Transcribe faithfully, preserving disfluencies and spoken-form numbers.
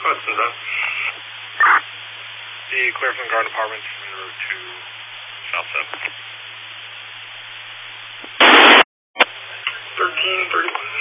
Hudson's up. The clear from the Garden Apartments from route to South seven. thirteen thirty-one.